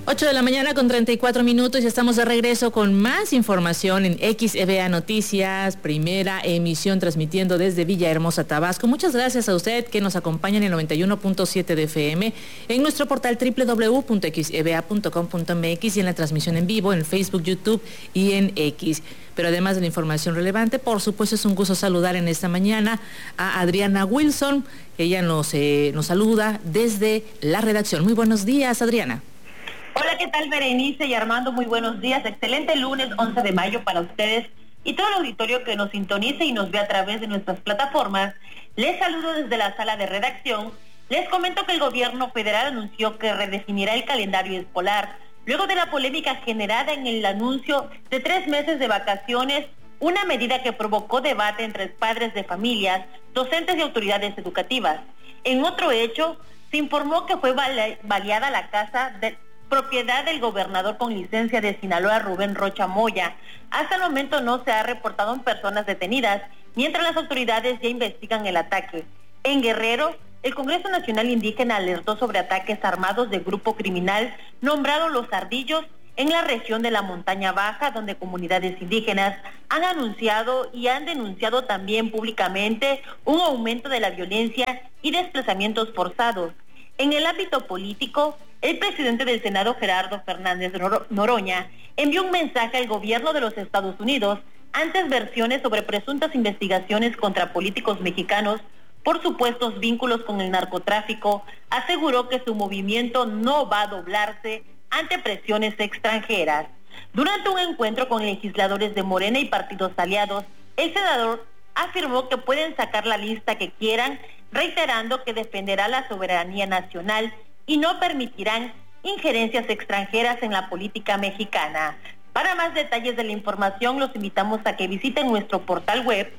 8 de la mañana con 34 minutos, ya estamos de regreso con más información en XEVA Noticias, primera emisión transmitiendo desde Villahermosa, Tabasco. Muchas gracias a usted que nos acompaña en el 91.7 de FM, en nuestro portal www.xeva.com.mx y en la transmisión en vivo en Facebook, YouTube y en X. Pero además de la información relevante, por supuesto es un gusto saludar en esta mañana a Adriana Wilson, que ella nos saluda desde la redacción. Muy buenos días, Adriana. Hola, ¿qué tal, Berenice y Armando? Muy buenos días. Excelente lunes 11 de mayo para ustedes y todo el auditorio que nos sintonice y nos ve a través de nuestras plataformas. Les saludo desde la sala de redacción. Les comento que el gobierno federal anunció que redefinirá el calendario escolar luego de la polémica generada en el anuncio de 3 meses de vacaciones, una medida que provocó debate entre padres de familias, docentes y autoridades educativas. En otro hecho, se informó que fue baleada la casa de propiedad del gobernador con licencia de Sinaloa, Rubén Rocha Moya. Hasta el momento no se ha reportado personas detenidas, mientras las autoridades ya investigan el ataque. En Guerrero, el Congreso Nacional Indígena alertó sobre ataques armados de grupo criminal nombrado Los Ardillos en la región de la Montaña Baja, donde comunidades indígenas han anunciado y han denunciado también públicamente un aumento de la violencia y desplazamientos forzados. En el ámbito político, el presidente del Senado, Gerardo Fernández Noroña, envió un mensaje al gobierno de los Estados Unidos ante versiones sobre presuntas investigaciones contra políticos mexicanos por supuestos vínculos con el narcotráfico. Aseguró que su movimiento no va a doblarse ante presiones extranjeras. Durante un encuentro con legisladores de Morena y partidos aliados, el senador afirmó que pueden sacar la lista que quieran, reiterando que defenderá la soberanía nacional y no permitirán injerencias extranjeras en la política mexicana. Para más detalles de la información, los invitamos a que visiten nuestro portal web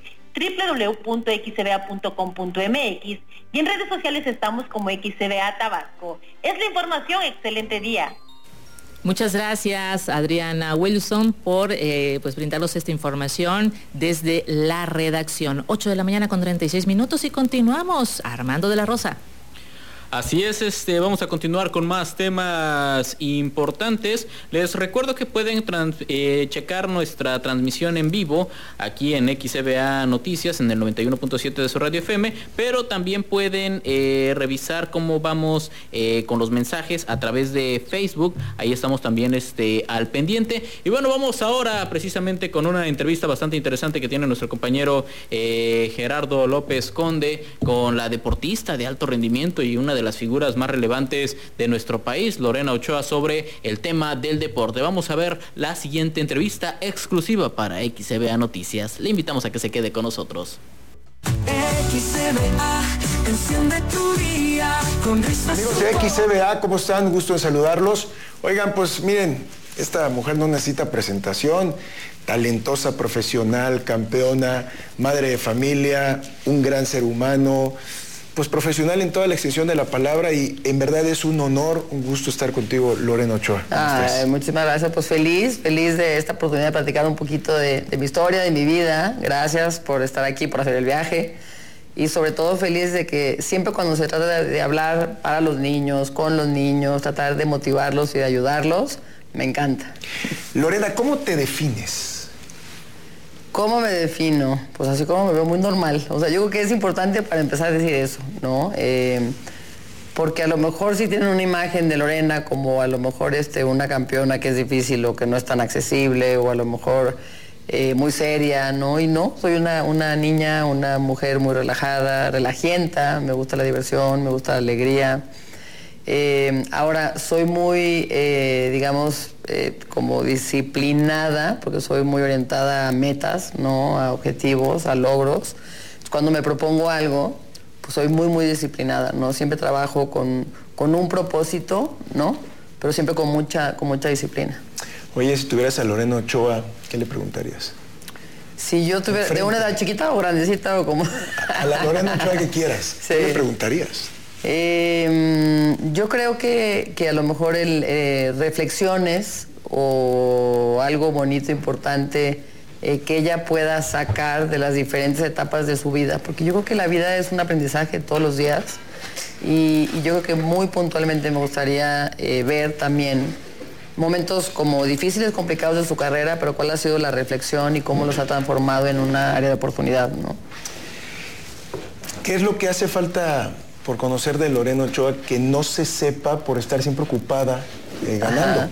www.xva.com.mx y en redes sociales estamos como XVA Tabasco. Es la información, excelente día. Muchas gracias, Adriana Wilson, por brindarnos esta información desde la redacción. 8 de la mañana con 36 minutos y continuamos. Armando de la Rosa. Así es, vamos a continuar con más temas importantes. Les recuerdo que pueden checar nuestra transmisión en vivo aquí en XEVA Noticias en el 91.7 de su radio FM, pero también pueden revisar cómo vamos con los mensajes a través de Facebook. Ahí estamos también al pendiente. Y bueno, vamos ahora precisamente con una entrevista bastante interesante que tiene nuestro compañero Gerardo López Conde con la deportista de alto rendimiento y una de las figuras más relevantes de nuestro país, Lorena Ochoa, sobre el tema del deporte. Vamos a ver la siguiente entrevista exclusiva para XEVA Noticias. Le invitamos a que se quede con nosotros. XEVA, enciende tu día con risas. Amigos de XEVA, ¿cómo están? Gusto en saludarlos. Oigan, pues miren, esta mujer no necesita presentación. Talentosa, profesional, campeona, madre de familia, un gran ser humano, pues profesional en toda la extensión de la palabra, y en verdad es un honor, un gusto estar contigo, Lorena Ochoa. Muchísimas gracias, pues feliz de esta oportunidad de platicar un poquito de mi historia, de mi vida. Gracias por estar aquí, por hacer el viaje, y sobre todo feliz de que siempre cuando se trata de hablar para los niños, con los niños, tratar de motivarlos y de ayudarlos, me encanta. Lorena, ¿cómo te defines? ¿Cómo me defino? Pues así como me veo muy normal. O sea, yo creo que es importante para empezar a decir eso, ¿no? Porque a lo mejor sí tienen una imagen de Lorena como a lo mejor una campeona que es difícil o que no es tan accesible, o a lo mejor muy seria, ¿no? Y no, soy una niña, una mujer muy relajada, relajienta, me gusta la diversión, me gusta la alegría. Ahora, soy muy, como disciplinada, porque soy muy orientada a metas, ¿no? A objetivos, a logros. Cuando me propongo algo, pues soy muy, muy disciplinada, ¿no? Siempre trabajo con un propósito, ¿no? Pero siempre con mucha disciplina. Oye, si tuvieras a Lorena Ochoa, ¿qué le preguntarías? Si yo tuviera, ¿de una edad chiquita o grandecita o como? A la Lorena Ochoa que quieras, sí. ¿Qué le preguntarías? Yo creo que a lo mejor reflexiones o algo bonito, importante, que ella pueda sacar de las diferentes etapas de su vida, porque yo creo que la vida es un aprendizaje todos los días, y yo creo que muy puntualmente me gustaría ver también momentos como difíciles, complicados de su carrera, pero cuál ha sido la reflexión y cómo los ha transformado en una área de oportunidad, ¿no? ¿Qué es lo que hace falta por conocer de Lorena Ochoa que no se sepa por estar siempre ocupada ganando?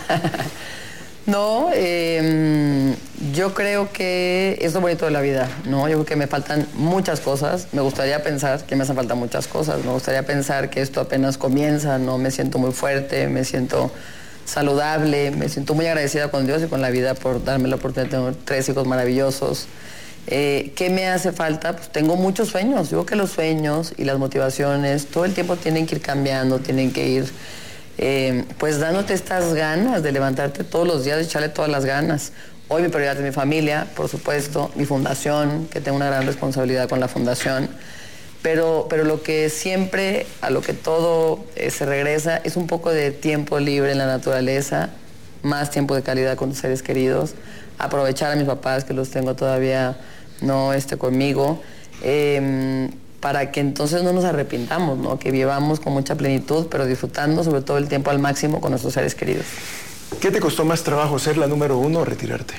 No, yo creo que es lo bonito de la vida, ¿no? Yo creo que me faltan muchas cosas. Me gustaría pensar que me hacen falta muchas cosas. Me gustaría pensar que esto apenas comienza, ¿no? Me siento muy fuerte, me siento saludable, me siento muy agradecida con Dios y con la vida por darme la oportunidad de tener 3 hijos maravillosos. ¿Qué me hace falta? Pues tengo muchos sueños. Yo creo que los sueños y las motivaciones todo el tiempo tienen que ir cambiando, tienen que ir pues dándote estas ganas de levantarte todos los días, de echarle todas las ganas. Hoy mi prioridad es mi familia, por supuesto, mi fundación, que tengo una gran responsabilidad con la fundación, pero lo que siempre, a lo que todo se regresa, es un poco de tiempo libre en la naturaleza, más tiempo de calidad con tus seres queridos, aprovechar a mis papás, que los tengo todavía conmigo, para que entonces no nos arrepintamos, ¿no? Que vivamos con mucha plenitud, pero disfrutando sobre todo el tiempo al máximo con nuestros seres queridos. ¿Qué te costó más trabajo, ser la número 1 o retirarte?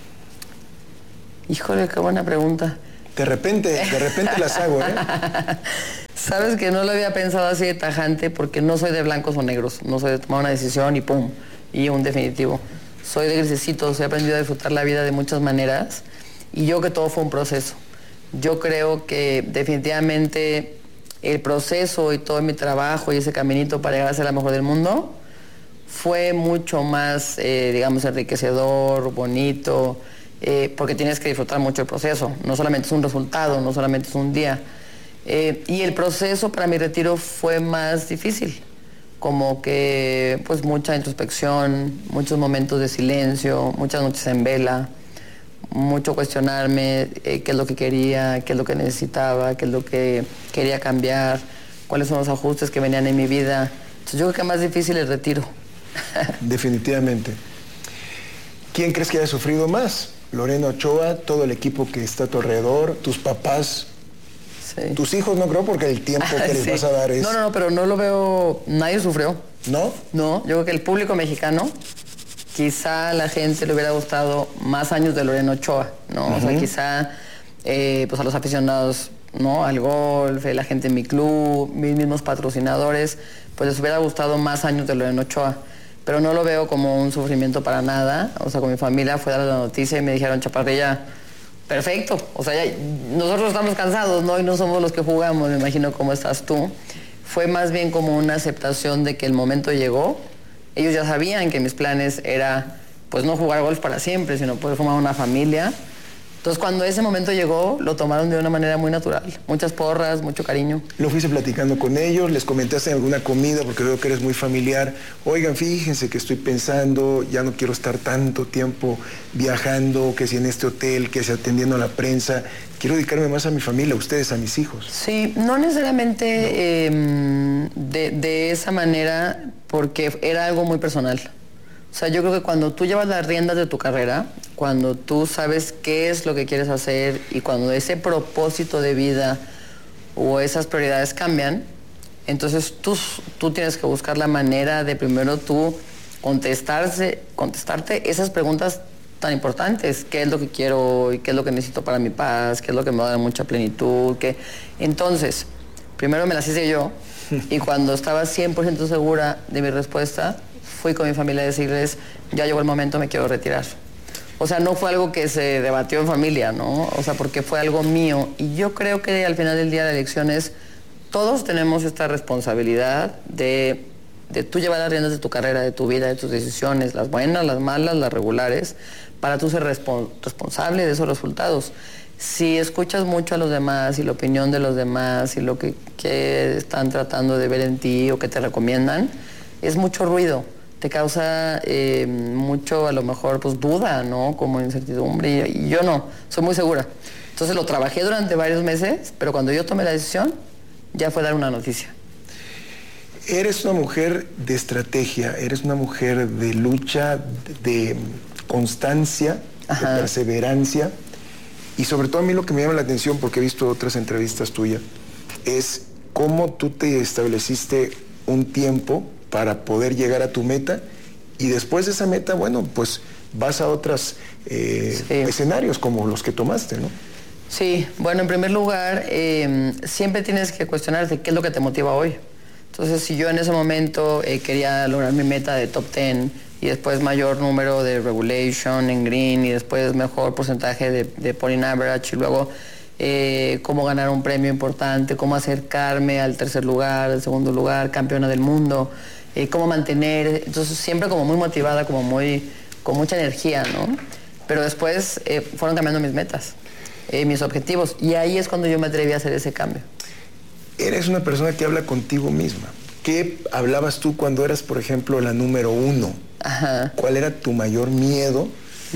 Híjole, qué buena pregunta. De repente las hago, ¿eh? Sabes que no lo había pensado así de tajante, porque no soy de blancos o negros, no soy de tomar una decisión y pum, y un definitivo. Soy de grisecitos, he aprendido a disfrutar la vida de muchas maneras, y yo que todo fue un proceso. Yo creo que definitivamente el proceso y todo mi trabajo y ese caminito para llegar a ser la mejor del mundo fue mucho más, enriquecedor, bonito, porque tienes que disfrutar mucho el proceso. No solamente es un resultado, no solamente es un día. Y el proceso para mi retiro fue más difícil, como que pues mucha introspección, muchos momentos de silencio, muchas noches en vela, mucho cuestionarme qué es lo que quería, qué es lo que necesitaba, qué es lo que quería cambiar, cuáles son los ajustes que venían en mi vida. Entonces yo creo que más difícil el retiro. Definitivamente. ¿Quién crees que haya sufrido más? Lorena Ochoa, todo el equipo que está a tu alrededor, tus papás, sí. Tus hijos, no creo, porque el tiempo que les vas a dar es... No, pero no lo veo, nadie sufrió. ¿No? No, yo creo que el público mexicano, quizá a la gente le hubiera gustado más años de Lorena Ochoa, ¿no? O sea, quizá pues a los aficionados, ¿no? Al golf, la gente en mi club, mis mismos patrocinadores, pues les hubiera gustado más años de Lorena Ochoa. Pero no lo veo como un sufrimiento para nada. O sea, con mi familia fue a dar la noticia y me dijeron, Chaparrilla, perfecto. O sea, ya, nosotros estamos cansados, ¿no? Y no somos los que jugamos, me imagino cómo estás tú. Fue más bien como una aceptación de que el momento llegó. Ellos ya sabían que mis planes era, pues, no jugar golf para siempre, sino poder formar una familia. Entonces, cuando ese momento llegó, lo tomaron de una manera muy natural. Muchas porras, mucho cariño. Lo fuiste platicando con ellos, les comentaste en alguna comida, porque veo que eres muy familiar. Oigan, fíjense que estoy pensando, ya no quiero estar tanto tiempo viajando, que si en este hotel, que si atendiendo a la prensa. Quiero dedicarme más a mi familia, a ustedes, a mis hijos. Sí, no necesariamente de esa manera, porque era algo muy personal. O sea, yo creo que cuando tú llevas las riendas de tu carrera, cuando tú sabes qué es lo que quieres hacer y cuando ese propósito de vida o esas prioridades cambian, entonces tú tienes que buscar la manera de primero tú contestarte esas preguntas tan importantes. ¿Qué es lo que quiero hoy? ¿Qué es lo que necesito para mi paz? ¿Qué es lo que me va a dar mucha plenitud? Entonces, primero me las hice yo y cuando estaba 100% segura de mi respuesta, fui con mi familia a decirles, ya llegó el momento, me quiero retirar. O sea, no fue algo que se debatió en familia, ¿no? O sea, porque fue algo mío. Y yo creo que al final del día de elecciones, todos tenemos esta responsabilidad de tú llevar las riendas de tu carrera, de tu vida, de tus decisiones, las buenas, las malas, las regulares, para tú ser responsable de esos resultados. Si escuchas mucho a los demás y la opinión de los demás y lo que están tratando de ver en ti o que te recomiendan, es mucho ruido. Te causa mucho, a lo mejor, pues duda, ¿no? Como incertidumbre. Y yo no, soy muy segura. Entonces lo trabajé durante varios meses, pero cuando yo tomé la decisión, ya fue dar una noticia. Eres una mujer de estrategia, eres una mujer de lucha, de constancia, de perseverancia. Y sobre todo a mí lo que me llama la atención, porque he visto otras entrevistas tuyas, es cómo tú te estableciste un tiempo para poder llegar a tu meta Y después de esa meta, bueno, pues vas a otros escenarios como los que tomaste, ¿no? Sí, bueno, en primer lugar, siempre tienes que cuestionarte qué es lo que te motiva hoy. Entonces, si yo en ese momento quería lograr mi meta de top 10 y después mayor número de regulation en green y después mejor porcentaje de putting average y luego cómo ganar un premio importante, cómo acercarme al tercer lugar, al segundo lugar, campeona del mundo, cómo mantener, entonces siempre como muy motivada, con mucha energía, ¿no? Pero después fueron cambiando mis metas, mis objetivos, y ahí es cuando yo me atreví a hacer ese cambio. Eres una persona que habla contigo misma. ¿Qué hablabas tú cuando eras, por ejemplo, la número 1? Ajá. ¿Cuál era tu mayor miedo?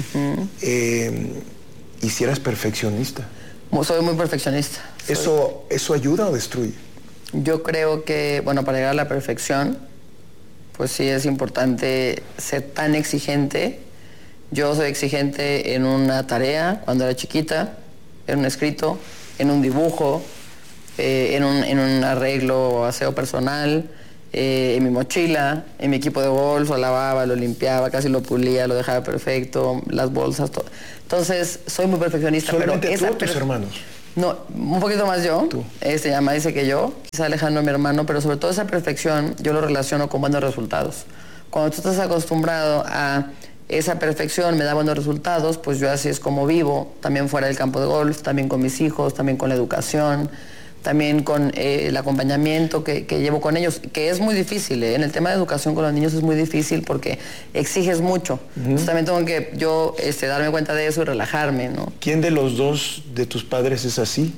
Y si eras perfeccionista. Soy muy perfeccionista. ¿Eso ayuda o destruye? Yo creo que, bueno, para llegar a la perfección, pues sí es importante ser tan exigente. Yo soy exigente en una tarea cuando era chiquita, en un escrito, en un dibujo, en un arreglo o aseo personal, en mi mochila, en mi equipo de golf, lo lavaba, lo limpiaba, casi lo pulía, lo dejaba perfecto, las bolsas, todo. Entonces, soy muy perfeccionista. ¿Solamente pero tú o tus hermanos? No, un poquito más yo. Tú. Más dice que yo, quizá Alejandro, mi hermano, pero sobre todo esa perfección yo lo relaciono con buenos resultados. Cuando tú estás acostumbrado a esa perfección, me da buenos resultados, pues yo así es como vivo, también fuera del campo de golf, también con mis hijos, también con la educación, también con el acompañamiento que llevo con ellos, que es muy difícil, En el tema de educación con los niños es muy difícil porque exiges mucho. Entonces también tengo que yo darme cuenta de eso y relajarme, ¿no? ¿Quién de los dos de tus padres es así?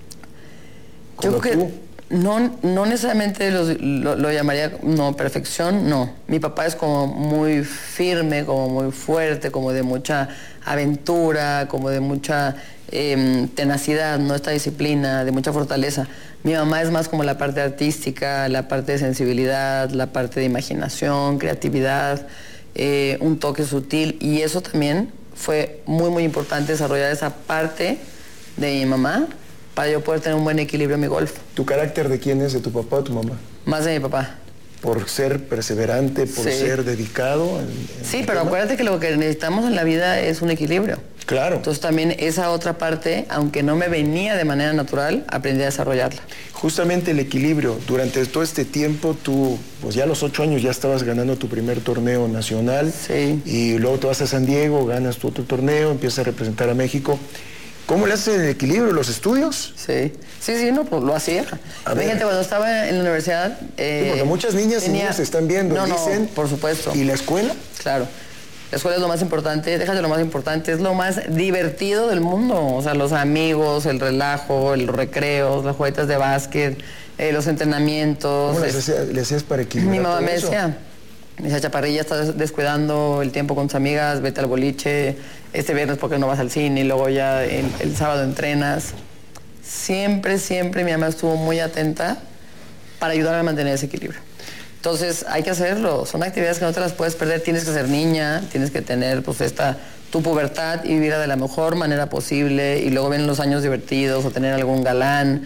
Yo creo que no necesariamente lo llamaría, no, perfección, no. Mi papá es como muy firme, como muy fuerte, como de mucha aventura, como de mucha tenacidad, ¿no? Esta disciplina, de mucha fortaleza. Mi mamá es más como la parte artística, la parte de sensibilidad, la parte de imaginación, creatividad, un toque sutil, y eso también fue muy, muy importante, desarrollar esa parte de mi mamá para yo poder tener un buen equilibrio en mi golf. ¿Tu carácter de quién es? ¿De tu papá o tu mamá? Más de mi papá. ¿Por ser perseverante, por ser dedicado? Sí, pero acuérdate que lo que necesitamos en la vida es un equilibrio. Claro. Entonces también esa otra parte, aunque no me venía de manera natural, aprendí a desarrollarla. Justamente el equilibrio. Durante todo este tiempo, tú, pues ya a los 8 años ya estabas ganando tu primer torneo nacional. Sí. Y luego te vas a San Diego, ganas tu otro torneo, empiezas a representar a México. ¿Cómo le haces el equilibrio? ¿Los estudios? Sí, no, pues lo hacía. Fíjate, cuando estaba en la universidad... sí, porque muchas niñas y niños se están viendo, dicen... por supuesto. ¿Y la escuela? Claro. La escuela es lo más importante, déjate lo más importante, es lo más divertido del mundo. O sea, los amigos, el relajo, los recreos, las juguetas de básquet, los entrenamientos. ¿Cómo le hacías para equilibrar Mi mamá todo me eso? decía, chaparrilla, estás descuidando el tiempo con tus amigas, vete al boliche, este viernes porque no vas al cine y luego ya el sábado entrenas. Siempre mi mamá estuvo muy atenta para ayudarme a mantener ese equilibrio. Entonces hay que hacerlo, son actividades que no te las puedes perder, tienes que ser niña, tienes que tener pues tu pubertad y vivirla de la mejor manera posible, y luego vienen los años divertidos o tener algún galán.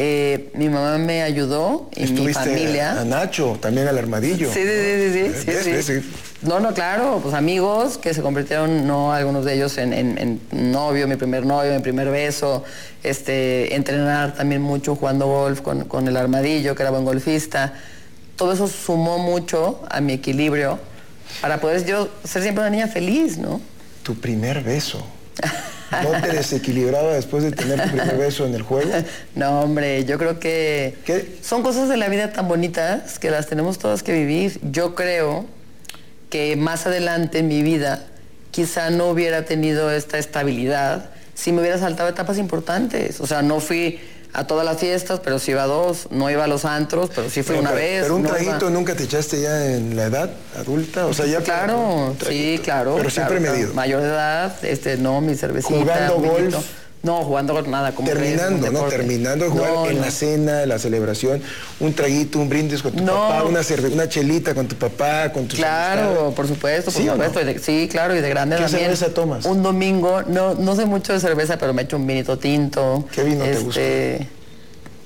Mi mamá me ayudó y mi familia. A Nacho, también al Armadillo. Sí. No, claro, pues amigos que se convirtieron, no algunos de ellos en novio, mi primer beso, entrenar también mucho jugando golf con el Armadillo, que era buen golfista. Todo eso sumó mucho a mi equilibrio para poder yo ser siempre una niña feliz, ¿no? Tu primer beso. ¿No te desequilibraba después de tener tu primer beso en el juego? No, hombre, yo creo que son cosas de la vida tan bonitas que las tenemos todas que vivir. Yo creo que más adelante en mi vida quizá no hubiera tenido esta estabilidad si me hubiera saltado etapas importantes. O sea, no fui a todas las fiestas, pero sí iba a 2, no iba a los antros, pero sí fui una vez. ¿Pero un traguito nunca te echaste ya en la edad adulta? O sea, ya... Claro, sí, claro. Pero siempre medido. Mayor de edad, no, mi cervecita. ¿Jugando golf? No, jugando golf nada. Como terminando, ¿no? Terminando de jugar en la cena, en la celebración, un traguito, un brindis con tu papá, una chelita con tu papá, con tus Claro, por supuesto, ¿Sí, por supuesto. no? Sí, claro, y de grande ¿Qué también. cerveza tomas? Un domingo, no sé mucho de cerveza, pero me echo un vinito tinto. ¿Qué vino te gusta?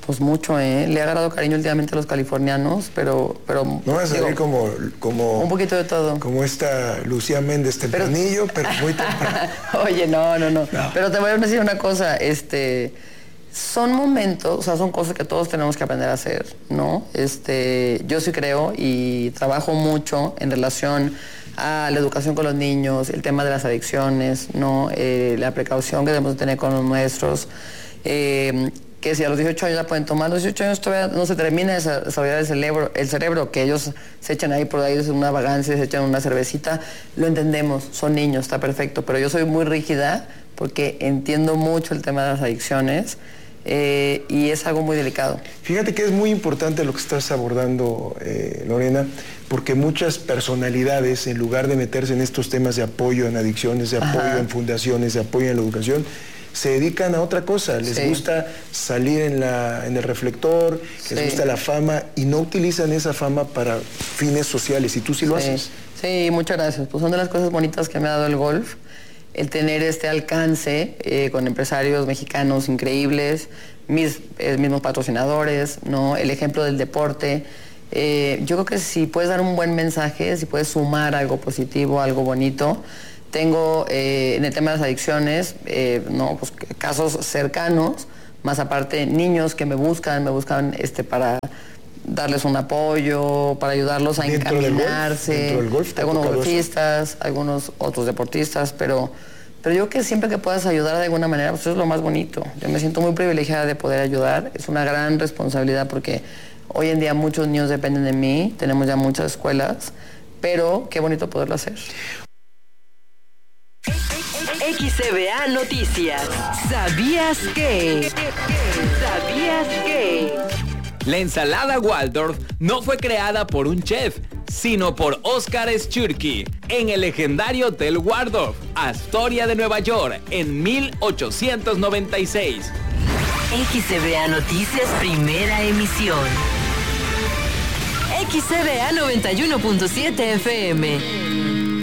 Pues mucho, ¿eh? Le ha agarrado cariño últimamente a los californianos, pero no vas a salir como un poquito de todo. Como esta Lucía Méndez tempranillo, pero muy temprano. Oye, no. Pero te voy a decir una cosa, son momentos, o sea, son cosas que todos tenemos que aprender a hacer, ¿no? Yo sí creo y trabajo mucho en relación a la educación con los niños, el tema de las adicciones, ¿no? La precaución que debemos tener con los nuestros. Que si a los 18 años ya pueden tomar, los 18 años todavía no se termina de desarrollar el cerebro, que ellos se echan ahí por ahí, es una vagancia, se echan una cervecita, lo entendemos, son niños, está perfecto, pero yo soy muy rígida porque entiendo mucho el tema de las adicciones y es algo muy delicado. Fíjate que es muy importante lo que estás abordando, Lorena, porque muchas personalidades, en lugar de meterse en estos temas de apoyo en adicciones, de apoyo en fundaciones, de apoyo en la educación, se dedican a otra cosa, les gusta salir en el reflector, les gusta la fama y no utilizan esa fama para fines sociales, y tú sí lo haces. Sí, muchas gracias. Pues son de las cosas bonitas que me ha dado el golf, el tener este alcance con empresarios mexicanos increíbles, mis mismos patrocinadores, ¿no? El ejemplo del deporte. Yo creo que si puedes dar un buen mensaje, si puedes sumar algo positivo, algo bonito. Tengo en el tema de las adicciones, pues, casos cercanos, más aparte niños que me buscan para darles un apoyo, para ayudarlos a encaminarse. ¿Dentro del golf? Algunos golfistas, algunos otros deportistas, pero yo creo que siempre que puedas ayudar de alguna manera, pues eso es lo más bonito. Yo me siento muy privilegiada de poder ayudar, es una gran responsabilidad porque hoy en día muchos niños dependen de mí, tenemos ya muchas escuelas, pero qué bonito poderlo hacer. XCBA Noticias. ¿Sabías que? La ensalada Waldorf no fue creada por un chef, sino por Oscar Schürki en el legendario Hotel Waldorf, Astoria de Nueva York, en 1896. XCBA Noticias, primera emisión. XCBA 91.7 FM.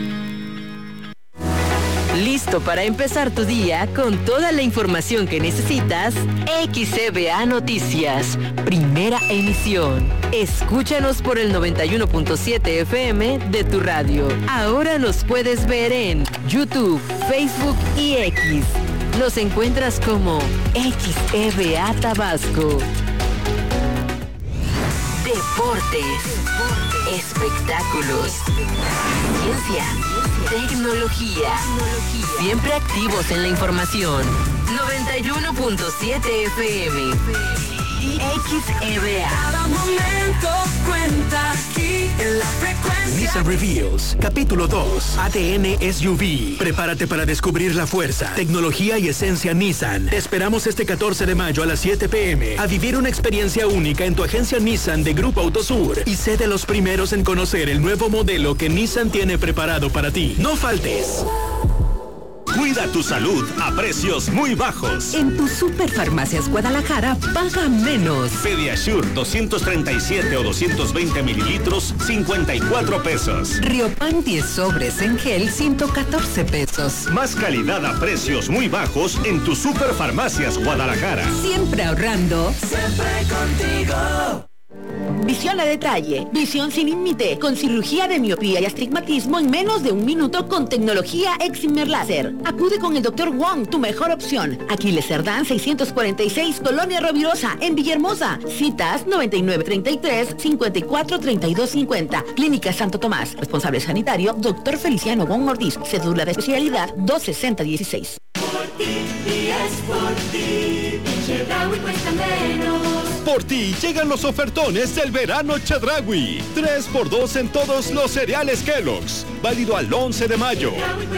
¿Listo para empezar tu día con toda la información que necesitas? XCBA Noticias, primera emisión. Escúchanos por el 91.7 FM de tu radio. Ahora nos puedes ver en YouTube, Facebook y X. Nos encuentras como XCBA Tabasco. Deportes, espectáculos, ciencia, tecnología. Siempre activos en la información. 91.7 FM. XEBA. Cada momento cuenta aquí en la frecuencia. Nissan Reveals, capítulo 2, ADN SUV. Prepárate para descubrir la fuerza, tecnología y esencia Nissan. Te esperamos este 14 de mayo a las 7 p.m. a vivir una experiencia única en tu agencia Nissan de Grupo Autosur y sé de los primeros en conocer el nuevo modelo que Nissan tiene preparado para ti. No faltes. Cuida tu salud a precios muy bajos. En tus Superfarmacias Guadalajara, paga menos. Pediasure 237 o 220 mililitros, 54 pesos. Riopan 10 sobres en gel, 114 pesos. Más calidad a precios muy bajos en tus Superfarmacias Guadalajara. Siempre ahorrando. Siempre contigo. Visión a detalle, visión sin límite, con cirugía de miopía y astigmatismo en menos de un minuto con tecnología Excimer Láser. Acude con el Dr. Wong, tu mejor opción. Aquiles Cerdán 646, Colonia Rovirosa, en Villahermosa. Citas 9933-543250. Clínica Santo Tomás. Responsable sanitario, Dr. Feliciano Wong Ortiz. Cédula de especialidad 26016. Por ti y es por ti. Chedraui cuesta menos. Por ti llegan los ofertones del verano Chedraui. 3x2 en todos los cereales Kellogg's. Válido al 11 de mayo.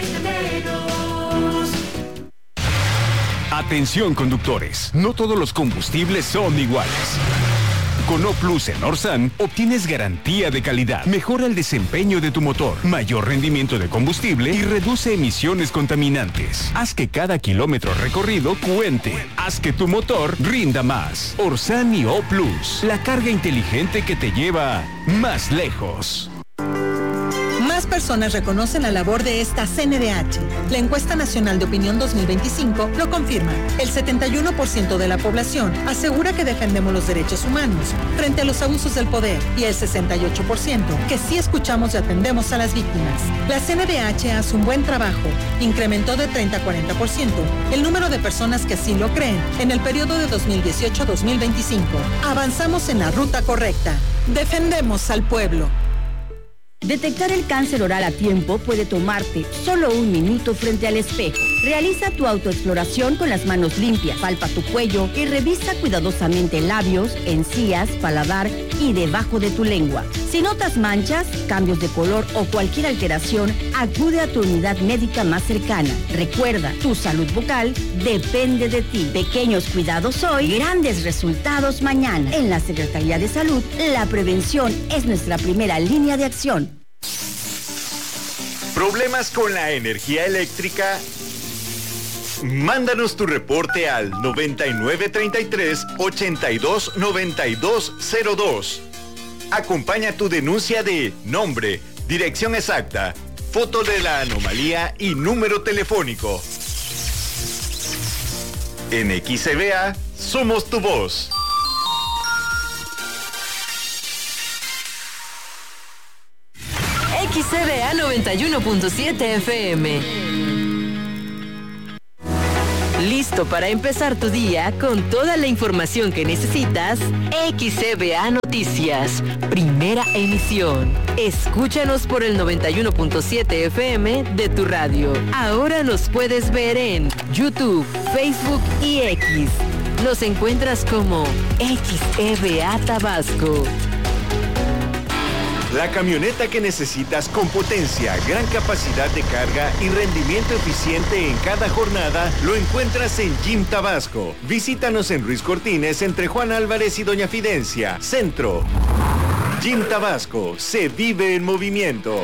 Atención conductores, no todos los combustibles son iguales. Con O Plus en Orsan obtienes garantía de calidad, mejora el desempeño de tu motor, mayor rendimiento de combustible y reduce emisiones contaminantes. Haz que cada kilómetro recorrido cuente. Haz que tu motor rinda más. Orsan y O Plus, la carga inteligente que te lleva más lejos. Más personas reconocen la labor de esta CNDH. La encuesta nacional de opinión 2025 lo confirma. El 71% de la población asegura que defendemos los derechos humanos frente a los abusos del poder y el 68% que sí escuchamos y atendemos a las víctimas. La CNDH hace un buen trabajo. Incrementó de 30 a 40% el número de personas que así lo creen en el periodo de 2018 a 2025. Avanzamos en la ruta correcta. Defendemos al pueblo. Detectar el cáncer oral a tiempo puede tomarte solo un minuto frente al espejo. Realiza tu autoexploración con las manos limpias, palpa tu cuello y revisa cuidadosamente labios, encías, paladar y debajo de tu lengua. Si notas manchas, cambios de color o cualquier alteración, acude a tu unidad médica más cercana. Recuerda, tu salud bucal depende de ti. Pequeños cuidados hoy, grandes resultados mañana. En la Secretaría de Salud, la prevención es nuestra primera línea de acción. ¿Problemas con la energía eléctrica? Mándanos tu reporte al 9933-829202. Acompaña tu denuncia de nombre, dirección exacta, foto de la anomalía y número telefónico. En XCBA, somos tu voz. XCBA 91.7 FM. Listo para empezar tu día con toda la información que necesitas. XCBA Noticias, primera emisión. Escúchanos por el 91.7 FM de tu radio. Ahora nos puedes ver en YouTube, Facebook y X. Nos encuentras como XCBA Tabasco. La camioneta que necesitas con potencia, gran capacidad de carga y rendimiento eficiente en cada jornada lo encuentras en Jim Tabasco. Visítanos en Ruiz Cortines entre Juan Álvarez y Doña Fidencia, Centro. Jim Tabasco, se vive en movimiento.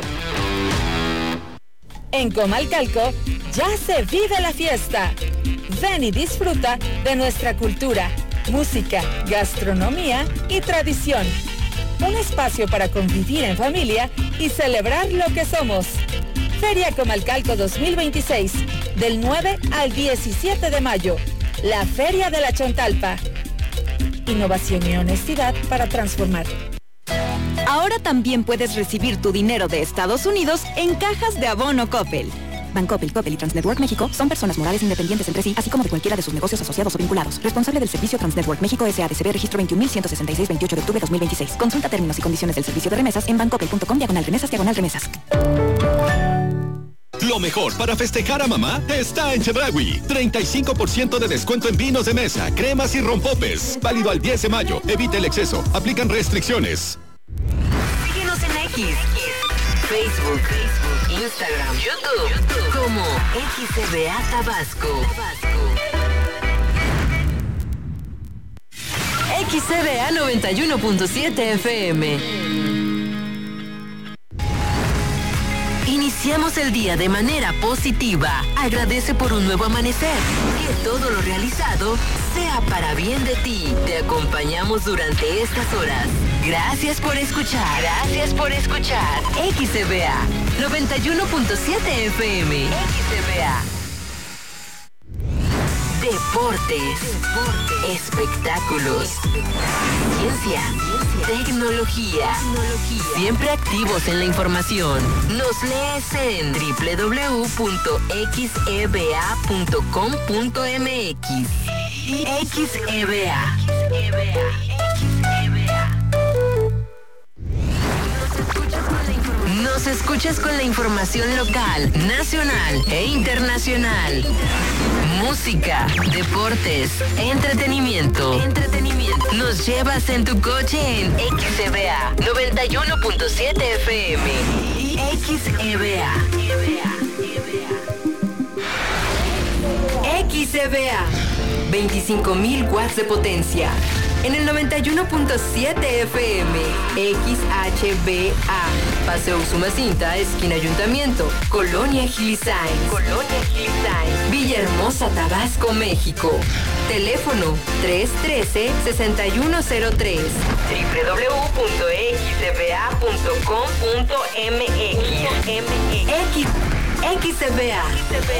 En Comalcalco ya se vive la fiesta. Ven y disfruta de nuestra cultura, música, gastronomía y tradición. Un espacio para convivir en familia y celebrar lo que somos. Feria Comalcalco 2026, del 9 al 17 de mayo. La Feria de la Chontalpa. Innovación y honestidad para transformar. Ahora también puedes recibir tu dinero de Estados Unidos en cajas de abono Coppel. Bancoppel, Coppel y Transnetwork México son personas morales independientes entre sí, así como de cualquiera de sus negocios asociados o vinculados. Responsable del servicio Transnetwork México S.A.D.C.B. registro 21.166, 28 de octubre 2026. Consulta términos y condiciones del servicio de remesas en bancoppel.com/remesas/remesas. Lo mejor para festejar a mamá está en Chedraui. 35% de descuento en vinos de mesa, cremas y rompopes. Válido al 10 de mayo. Evita el exceso. Aplican restricciones. Síguenos en X, Facebook, Instagram, YouTube, como XCBA Tabasco. XCBA 91.7 FM. Iniciamos el día de manera positiva. Agradece por un nuevo amanecer. Que todo lo realizado sea para bien de ti. Te acompañamos durante estas horas. Gracias por escuchar. Gracias por escuchar. XCBA 91.7 FM. XCBA. Deportes, espectáculos, ciencia, tecnología. Siempre activos en la información. Nos lees en www.xeba.com.mx. XEBA. Nos escuchas con la información local, nacional e internacional. Música, deportes, entretenimiento. Nos llevas en tu coche en XCBA 91.7 FM. XEBA. XEBA 25.000 watts de potencia. En el 91.7 FM, XHBA, Paseo Usumacinta, esquina Ayuntamiento, Colonia Gilisain, Villahermosa, Tabasco, México. Teléfono 313-6103. www.xcba.com.mx. XCBA.